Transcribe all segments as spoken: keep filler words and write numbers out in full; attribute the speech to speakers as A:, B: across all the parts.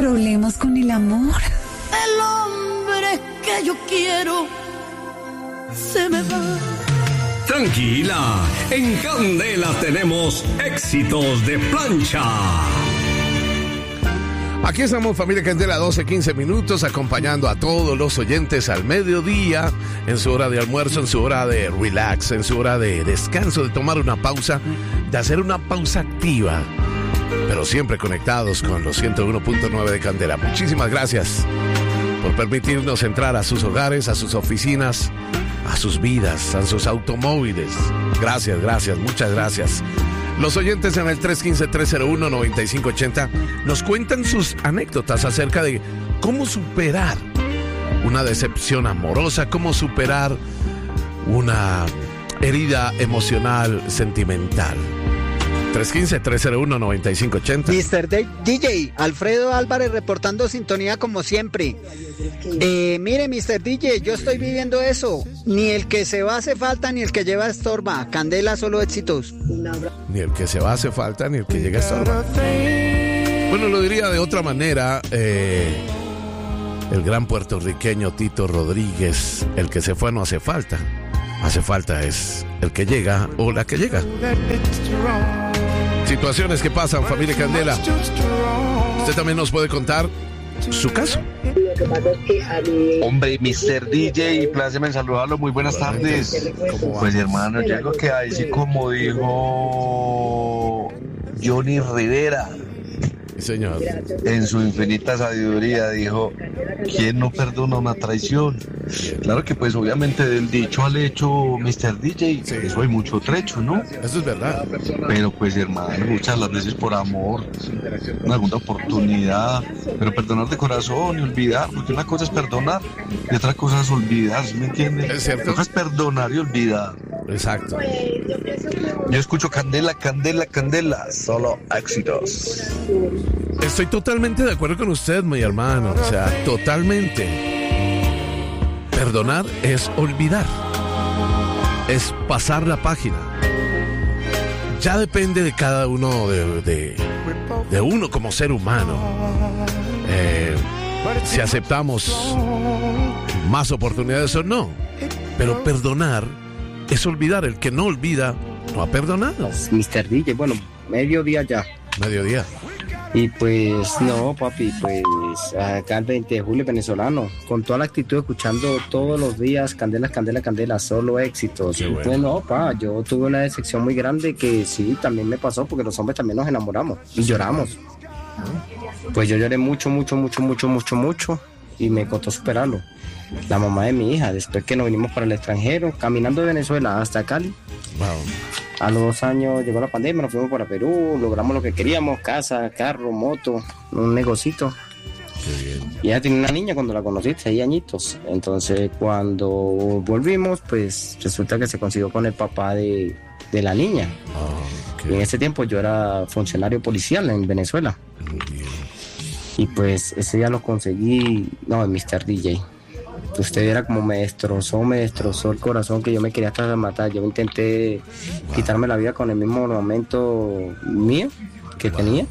A: problemas con el amor.
B: El hombre que yo quiero se me va.
C: Tranquila, en Candela tenemos éxitos de plancha.
D: Aquí estamos, familia Candela, doce, quince minutos, acompañando a todos los oyentes al mediodía, en su hora de almuerzo, en su hora de relax, en su hora de descanso, de tomar una pausa, de hacer una pausa activa, pero siempre conectados con los ciento uno punto nueve de Candela. Muchísimas gracias por permitirnos entrar a sus hogares, a sus oficinas, a sus vidas, a sus automóviles. Gracias, gracias, muchas gracias. Los oyentes en el tres uno cinco, tres cero uno, nueve cinco ocho cero nos cuentan sus anécdotas acerca de cómo superar una decepción amorosa, cómo superar una herida emocional, sentimental. tres uno cinco, tres cero uno, nueve cinco ocho cero.
E: mister D J, Alfredo Álvarez reportando sintonía como siempre. Eh, mire, mister D J, yo estoy viviendo eso. Ni el que se va hace falta, ni el que lleva estorba. Candela, solo éxitos.
D: Ni el que se va hace falta, ni el que llega estorba. Bueno, lo diría de otra manera, eh, el gran puertorriqueño Tito Rodríguez, el que se fue no hace falta. Hace falta es el que llega o la que llega. Situaciones que pasan, familia Candela. Usted también nos puede contar su caso.
F: Hombre, mister D J, pláceme en saludarlo, muy buenas tardes. Pues hermano, yo creo que ahí sí, como dijo Johnny Rivera,
D: señor,
F: en su infinita sabiduría, dijo: ¿quién no perdona una traición? Claro que pues obviamente del dicho al hecho, mister D J, sí, eso hay mucho trecho, ¿no?
D: Eso es verdad.
F: Pero pues hermano, muchas las veces por amor, una segunda oportunidad, pero perdonar de corazón y olvidar, porque una cosa es perdonar y otra cosa es olvidar, ¿sí me entiendes?
D: Es cierto.
F: Una cosa es perdonar y olvidar.
D: Exacto.
F: Yo escucho Candela, Candela, Candela, solo éxitos.
D: Estoy totalmente de acuerdo con usted, mi hermano. O sea, totalmente. Perdonar es olvidar. Es pasar la página. Ya depende de cada uno, de, de, de uno como ser humano. Eh, si aceptamos más oportunidades o no. Pero perdonar es olvidar. El que no olvida no ha perdonado.
E: mister D J, bueno, mediodía ya.
D: Mediodía.
E: Y pues no, papi, pues acá el veinte de julio venezolano, con toda la actitud, escuchando todos los días Candela, Candela, Candela, solo éxitos.
D: Qué
E: Y
D: bueno.
E: pues no, pa, yo tuve una decepción muy grande que sí, también me pasó, porque los hombres también nos enamoramos y lloramos. Pues yo lloré mucho, mucho, mucho, mucho, mucho, mucho y me costó superarlo. La mamá de mi hija, después que nos vinimos para el extranjero, caminando de Venezuela hasta Cali.
D: Wow.
E: A los dos años llegó la pandemia, nos fuimos para Perú, logramos lo que queríamos, casa, carro, moto, un negocito.
D: Qué bien.
E: Y ella tenía una niña cuando la conocí, seis añitos. Entonces cuando volvimos, pues resulta que se consiguió con el papá de, de la niña.
D: Oh, qué
E: Y en ese tiempo yo era funcionario policial en Venezuela.
D: bien.
E: Y pues ese día lo conseguí, no, mister D J. Usted viera como me destrozó, me destrozó el corazón, que yo me quería hasta matar. Yo intenté wow. quitarme la vida con el mismo momento mío que wow. tenía.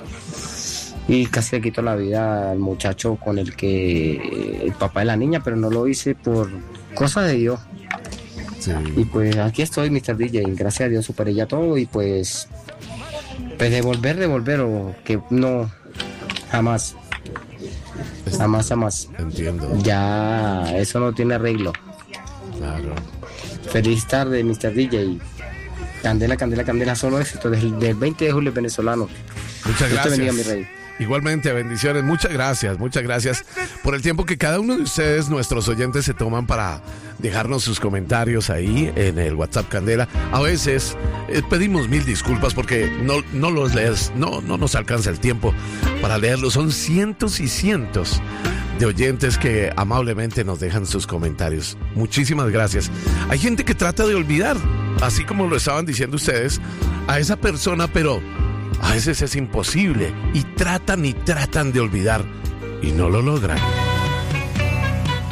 E: Y casi le quito la vida al muchacho con el que, el papá de la niña, pero no lo hice por cosa de Dios.
D: Sí.
E: Y pues aquí estoy, mister D J. Gracias a Dios superé ya todo y pues, pues devolver, devolver o que no, jamás. Jamás, jamás.
D: Entiendo.
E: Ya, eso no tiene arreglo.
D: Claro.
E: Feliz tarde, mister D J. Candela, Candela, Candela, solo éxito del, del veinte de julio venezolano.
D: Muchas
E: Dios
D: gracias.
E: te bendiga, mi rey.
D: Igualmente, bendiciones. Muchas gracias, muchas gracias por el tiempo que cada uno de ustedes, nuestros oyentes, se toman para dejarnos sus comentarios ahí en el WhatsApp Candela. A veces eh, pedimos mil disculpas porque no, no los lees, no, no nos alcanza el tiempo para leerlos. Son cientos y cientos de oyentes que amablemente nos dejan sus comentarios. Muchísimas gracias. Hay gente que trata de olvidar, así como lo estaban diciendo ustedes, a esa persona, pero a veces es imposible y tratan y tratan de olvidar y no lo logran.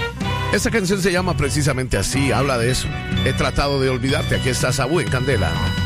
D: Esta canción se llama precisamente así, habla de eso. He tratado de olvidarte. Aquí está Sabu en Candela.